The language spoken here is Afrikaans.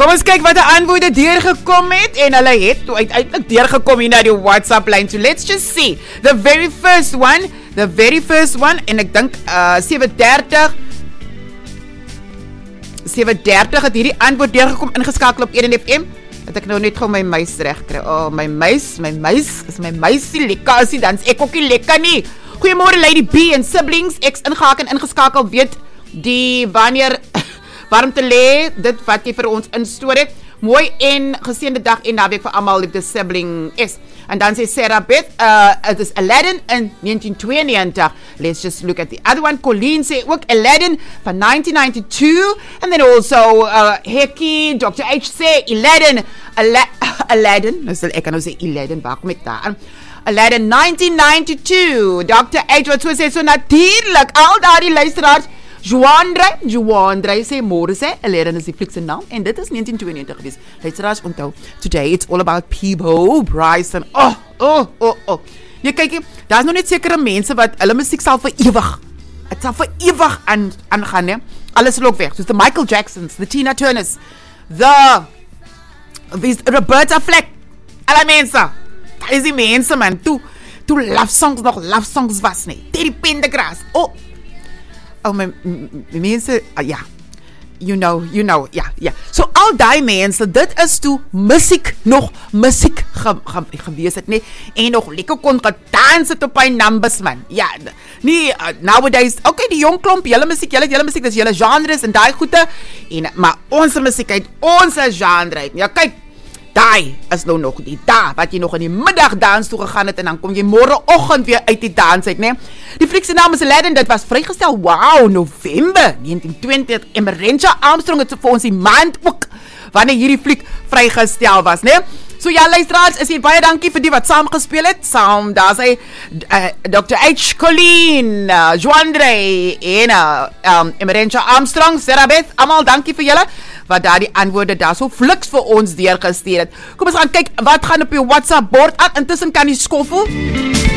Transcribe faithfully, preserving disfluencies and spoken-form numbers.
Kom ons kyk wat die antwoorde deurgekom het en hulle het toe uiteindelik deurgekom hier na die WhatsApp lyn. So let's just see. The very first one, the very first one en ek dink uh sewe dertig sewe dertig het hierdie antwoord deurgekom ingeskakel op Eden F M. Dat ek nou net gou my muis reg kry. Oh, my muis, my muis, is my muisie lekker as dan ek ook nie lekker nie. Goeiemôre Lady B en siblings. Ek's ingehaak en ingeskakel weet die wanneer warm te lê, dit wat jy vir ons instoor het. Mooi en geseënde dag en naweek vir almal liefde sibling is. En dan sê Sarah Beth, uh, it is Aladdin in negentien tweeënnegentig. Let's just look at the other one. Colleen sê ook Aladdin van negentien ninety-two. And then also uh, Hekkie, Doctor H sê Aladdin, Ala Aladdin, nou sal ek kan nou sê Aladdin, waar kom ek daar? Aladdin negentien ninety-two. Doctor H wat so sê, so natuurlijk, al daardie luisteraars, Joandre, Joandre sê môre sê, Aladdin is die fliek se naam en dit is negentien tweeënnegentig gewees. Luisteraars onthou, today it's all about Peebo Bryson. Oh, oh, oh, oh. Jy kyk, daar's nog net sekere mense wat hulle musiek sal vir ewig. Dit sal vir ewig aan aangaan, né? Alles loop weg. Soos the Michael Jacksons, the Tina Turners, the these Roberta Fleck. Alle mense. Daar is die mense man. Toe toe love songs nog love songs was nie. Teddy Pendergrass. Oh. Oh, my, my mense, uh, ja, you know, you know, ja, ja. So al die mense, dit is toe musiek, nog musiek ge, ge, gewees het, nie, en nog lekker kon gedans het op my numbers, man. Ja, nie, uh, nowadays, okay, die jong klomp, jylle musiek, jylle, jylle musiek, dis jylle genres en die goede, en, maar ons musiek uit, ons genre uit, ja, kyk, daai is nou nog die da, wat jy nog in die middag dans toe gegaan het, en dan kom jy morgenoggend weer uit die dans uit, ne? Die fliek se naam is Aladdin, dit was vrygestel, wow, November negentien twintig, Emerentia Armstrong het vir ons die maand ook, wanneer hierdie fliek vrygestel was, ne? So ja, luisteraars, is hier baie dankie vir die wat saam gespeel het, saam, daar is hy, uh, Doctor H. Colleen, uh, Joandre, en uh, um, Emerentia Armstrong, Sarah Beth, allemaal dankie vir julle, wat daar die antwoorde daar so fliks vir ons deurgestuur het. Kom ons gaan kyk, wat gaan op die WhatsApp bord aan, intussen kan die skoffel.